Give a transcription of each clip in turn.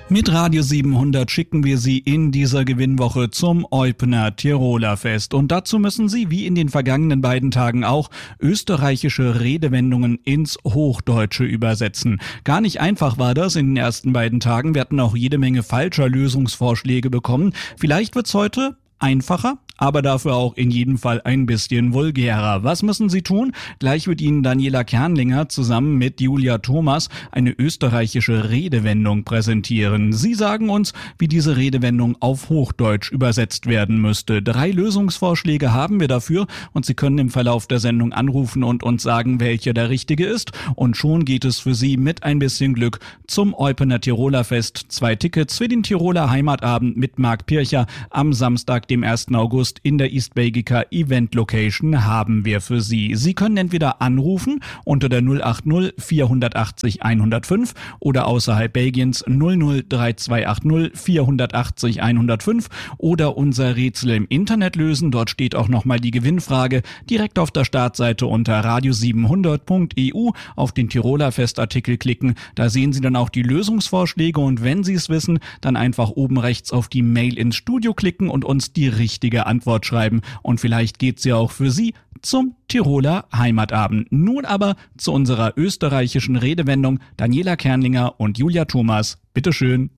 Mit Radio 700 schicken wir Sie in dieser Gewinnwoche zum Eupener Tiroler Fest. Und dazu müssen Sie, wie in den vergangenen beiden Tagen auch, österreichische Redewendungen ins Hochdeutsche übersetzen. Gar nicht einfach war das in den ersten beiden Tagen. Wir hatten auch jede Menge falscher Lösungsvorschläge bekommen. Vielleicht wird's heute einfacher, aber dafür auch in jedem Fall ein bisschen vulgärer. Was müssen Sie tun? Gleich wird Ihnen Daniela Kernlinger zusammen mit Julia Thomas eine österreichische Redewendung präsentieren. Sie sagen uns, wie diese Redewendung auf Hochdeutsch übersetzt werden müsste. 3 Lösungsvorschläge haben wir dafür und Sie können im Verlauf der Sendung anrufen und uns sagen, welcher der richtige ist. Und schon geht es für Sie mit ein bisschen Glück zum Eupener Tiroler Fest. 2 Tickets für den Tiroler Heimatabend mit Marc Pircher am Samstag, dem 1. August in der East Belgica Event Location haben wir für Sie. Sie können entweder anrufen unter der 080 480 105 oder außerhalb Belgiens 00 3280 480 105 oder unser Rätsel im Internet lösen. Dort steht auch nochmal die Gewinnfrage direkt auf der Startseite unter radio700.eu auf den Tiroler Festartikel klicken. Da sehen Sie dann auch die Lösungsvorschläge und wenn Sie es wissen, dann einfach oben rechts auf die Mail ins Studio klicken und uns die richtige Antwort schreiben. Und vielleicht geht's ja auch für Sie zum Tiroler Heimatabend. Nun aber zu unserer österreichischen Redewendung. Daniela Kernlinger und Julia Thomas. Bitteschön.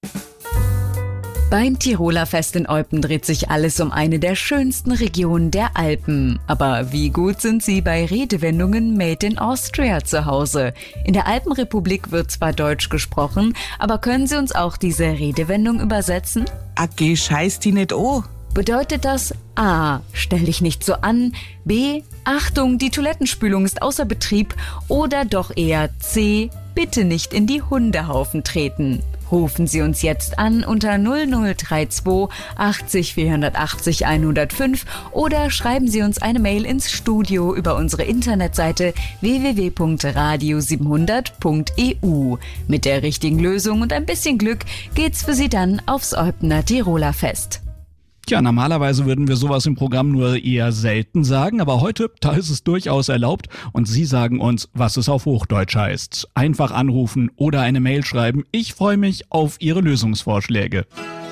Beim Tiroler Fest in Eupen dreht sich alles um eine der schönsten Regionen der Alpen. Aber wie gut sind Sie bei Redewendungen Made in Austria zu Hause? In der Alpenrepublik wird zwar Deutsch gesprochen, aber können Sie uns auch diese Redewendung übersetzen? Geh scheiß die nicht an. Bedeutet das A. Stell dich nicht so an, B. Achtung, die Toilettenspülung ist außer Betrieb oder doch eher C. Bitte nicht in die Hundehaufen treten. Rufen Sie uns jetzt an unter 0032 80 480 105 oder schreiben Sie uns eine Mail ins Studio über unsere Internetseite www.radio700.eu. Mit der richtigen Lösung und ein bisschen Glück geht's für Sie dann aufs Eupener Tiroler Fest. Tja, normalerweise würden wir sowas im Programm nur eher selten sagen, aber heute, da ist es durchaus erlaubt und Sie sagen uns, was es auf Hochdeutsch heißt. Einfach anrufen oder eine Mail schreiben. Ich freue mich auf Ihre Lösungsvorschläge.